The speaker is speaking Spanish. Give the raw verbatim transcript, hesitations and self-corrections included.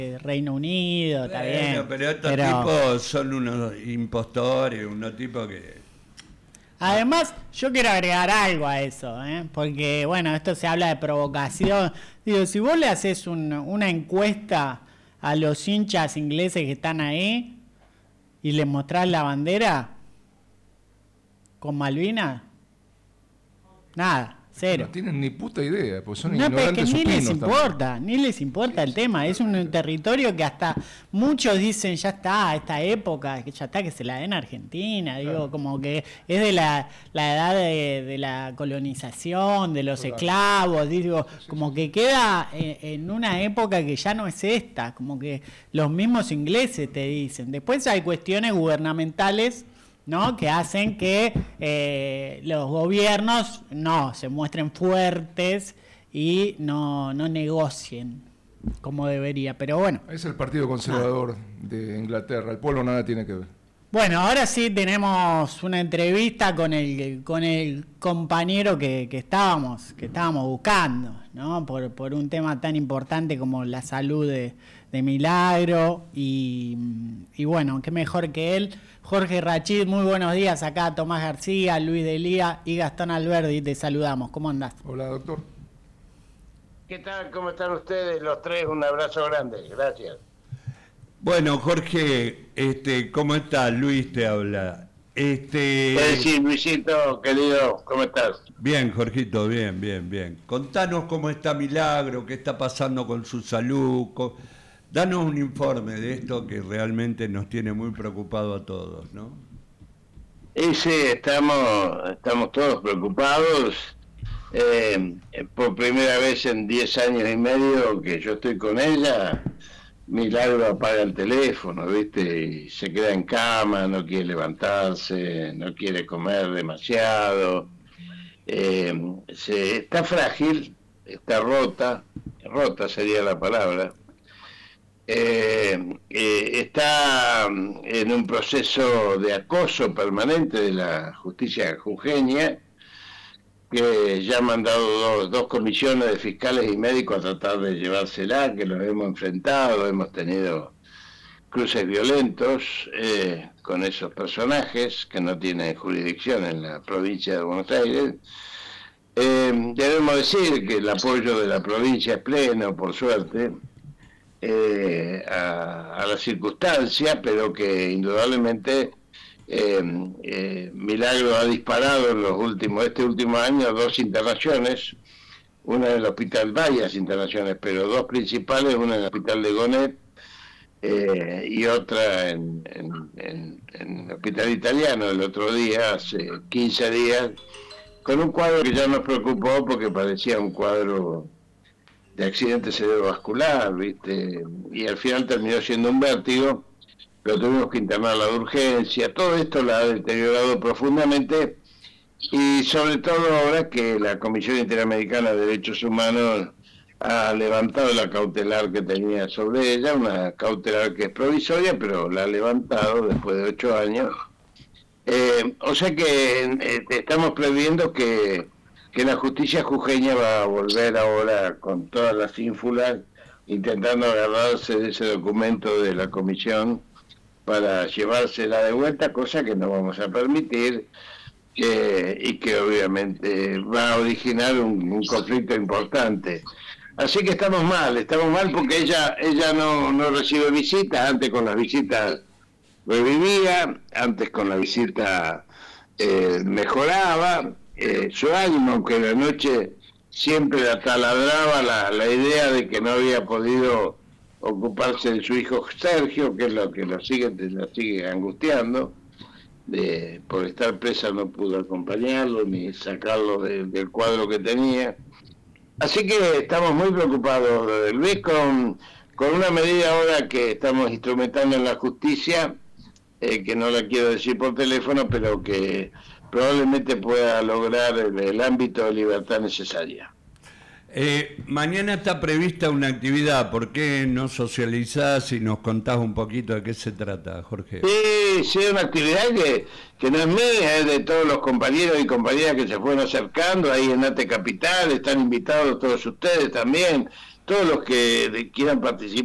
Reino Unido, está bueno, bien. Pero estos pero... tipos son unos impostores, unos tipos que... Además, yo quiero agregar algo a eso, ¿eh? Porque, bueno, esto se habla de provocación. Digo, si vos le haces un, una encuesta a los hinchas ingleses que están ahí y les mostrás la bandera con Malvinas, nada. Cero. No tienen ni puta idea, pues son no, ignorantes pero es que ni les supinos importa, también. ni les importa el tema. Es un territorio que hasta muchos dicen ya está, esta época, que ya está, que se la den a Argentina. Digo, Claro. como que es de la, la edad de, de la colonización, de los Claro. esclavos. Digo, como que queda en, en una época que ya no es esta. Como que los mismos ingleses te dicen. Después hay cuestiones gubernamentales, ¿no? Que hacen que eh, los gobiernos no se muestren fuertes y no, no negocien como debería, pero bueno. Es el Partido Conservador ah. de Inglaterra, el pueblo nada tiene que ver. Bueno, ahora sí tenemos una entrevista con el con el compañero que, que estábamos que estábamos buscando, ¿no? Por, por un tema tan importante como la salud de, de Milagro y, y bueno, qué mejor que él. Jorge Rachid, muy buenos días. Acá Tomás García, Luis Delía y Gastón Alberdi, te saludamos. ¿Cómo andás? Hola, doctor. ¿Qué tal? ¿Cómo están ustedes? Los tres, un abrazo grande. Gracias. Bueno, Jorge, este, ¿cómo estás? Luis te habla. Este... Eh, sí, Luisito, querido, ¿cómo estás? Bien, Jorgito, bien, bien, bien. Contanos cómo está Milagro, qué está pasando con su salud. Con... Danos un informe de esto que realmente nos tiene muy preocupados a todos, ¿no? Y sí, estamos, estamos todos preocupados. Eh, por primera vez en diez años y medio que yo estoy con ella, Milagro apaga el teléfono, ¿viste? Y se queda en cama, no quiere levantarse, no quiere comer demasiado. Eh, se, está frágil, está rota, rota sería la palabra. Eh, eh, está en un proceso de acoso permanente de la justicia jujeña, que ya han mandado dos, dos comisiones de fiscales y médicos a tratar de llevársela, que los hemos enfrentado, hemos tenido cruces violentos eh, con esos personajes que no tienen jurisdicción en la provincia de Buenos Aires. Eh, debemos decir que el apoyo de la provincia es pleno, por suerte, eh, a, a la circunstancia, pero que indudablemente Eh, eh, Milagro ha disparado en los últimos, este último año dos internaciones, una en el hospital, varias internaciones, pero dos principales, una en el hospital de Gonet eh, y otra en, en, en, en el hospital italiano el otro día, hace quince días, con un cuadro que ya nos preocupó porque parecía un cuadro de accidente cerebrovascular, ¿viste? Y al final terminó siendo un vértigo, pero tuvimos que internarla de urgencia. Todo esto la ha deteriorado profundamente, y sobre todo ahora que la Comisión Interamericana de Derechos Humanos ha levantado la cautelar que tenía sobre ella, una cautelar que es provisoria, pero la ha levantado después de ocho años. Eh, o sea que eh, estamos previendo que, que la justicia jujeña va a volver ahora con todas las ínfulas, intentando agarrarse de ese documento de la Comisión para llevársela de vuelta, cosa que no vamos a permitir, eh, y que obviamente va a originar un, un conflicto importante. Así que estamos mal, estamos mal porque ella ella no, no recibe visitas. Antes con las visitas revivía, antes con la visita eh, mejoraba eh, su ánimo, aunque la noche siempre la taladraba la, la idea de que no había podido ocuparse de su hijo Sergio, que es lo que lo sigue, la sigue angustiando. De, por estar presa no pudo acompañarlo ni sacarlo de, del cuadro que tenía. Así que estamos muy preocupados, Luis, con, con una medida ahora que estamos instrumentando en la justicia, eh, que no la quiero decir por teléfono, pero que probablemente pueda lograr el, el ámbito de libertad necesaria. Eh, mañana está prevista una actividad, ¿por qué no socializás y nos contás un poquito de qué se trata, Jorge? Sí, sí, una actividad que, que no es mía, es de todos los compañeros y compañeras que se fueron acercando ahí en Ate Capital. Están invitados todos ustedes también, todos los que quieran participar.